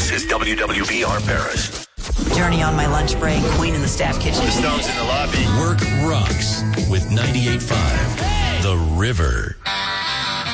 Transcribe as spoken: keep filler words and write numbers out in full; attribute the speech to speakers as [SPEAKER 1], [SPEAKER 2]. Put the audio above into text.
[SPEAKER 1] This is W W V R Paris.
[SPEAKER 2] Journey on my lunch break. Queen in the staff kitchen.
[SPEAKER 1] The Stones in the lobby.
[SPEAKER 3] Work rocks with ninety-eight point five The River.